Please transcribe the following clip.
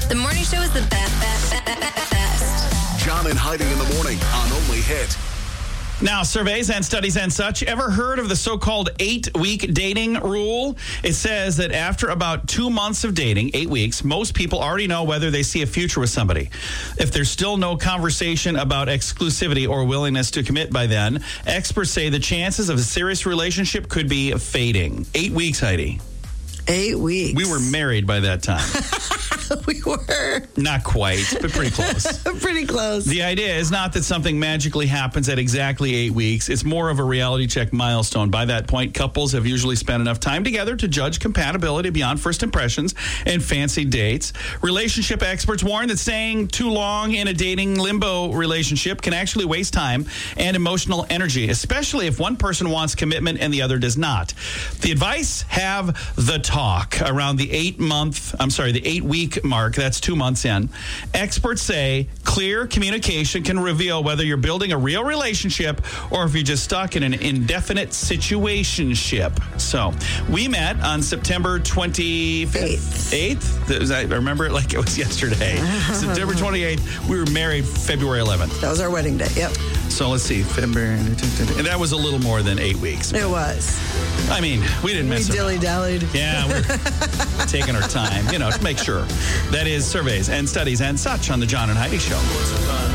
The morning show is the best. John and Heidi in the morning on Only Hit. Now, surveys and studies and such, ever heard of the so-called 8-week dating rule? It says that after about 2 months of dating, 8 weeks, most people already know whether they see a future with somebody. If there's still no conversation about exclusivity or willingness to commit by then, experts say the chances of a serious relationship could be fading. 8 weeks, Heidi. 8 weeks. We were married by that time. We were. Not quite, but pretty close. Pretty close. The idea is not that something magically happens at exactly 8 weeks. It's more of a reality check milestone. By that point, couples have usually spent enough time together to judge compatibility beyond first impressions and fancy dates. Relationship experts warn that staying too long in a dating limbo relationship can actually waste time and emotional energy, especially if one person wants commitment and the other does not. The advice: have the talk around the 8-week mark. That's 2 months in. Experts say clear communication can reveal whether you're building a real relationship or if you're just stuck in an indefinite situationship. So we met on September 25th. 8th? I remember it like it was yesterday. September 28th. We were married February 11th. That was our wedding day. Yep. So let's see. February. And that was a little more than 8 weeks. It was. I mean, we didn't mess around. We dilly-dallied. Yeah, we're taking our time, to make sure. That is surveys and studies and such on the John and Heidi Show.